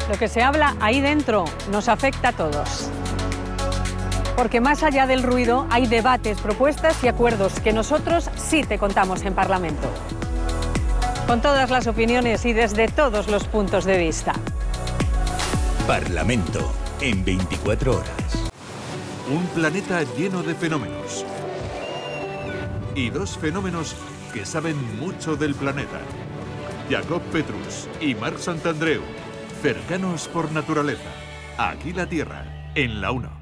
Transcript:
Lo que se habla ahí dentro nos afecta a todos. Porque más allá del ruido hay debates, propuestas y acuerdos que nosotros sí te contamos en Parlamento. Con todas las opiniones y desde todos los puntos de vista. Parlamento en 24 horas. Un planeta lleno de fenómenos. Y dos fenómenos que saben mucho del planeta. Jacob Petrus y Marc Santandreu, cercanos por naturaleza. Aquí la Tierra, en la 1.